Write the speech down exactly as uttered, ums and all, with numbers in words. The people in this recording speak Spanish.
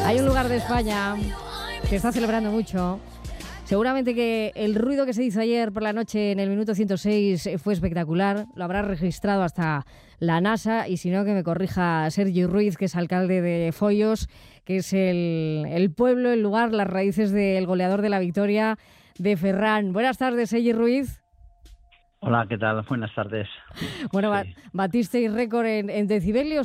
Hay un lugar de España que está celebrando mucho. Seguramente que el ruido que se hizo ayer por la noche en el minuto ciento seis fue espectacular. Lo habrá registrado hasta la NASA y si no, que me corrija Sergi Ruiz, que es alcalde de Foios, que es el, el pueblo, el lugar, las raíces del goleador de la victoria de Ferran. Buenas tardes, Sergi Ruiz. Hola, ¿qué tal? Buenas tardes. Bueno, sí. batisteis récord en, en decibelios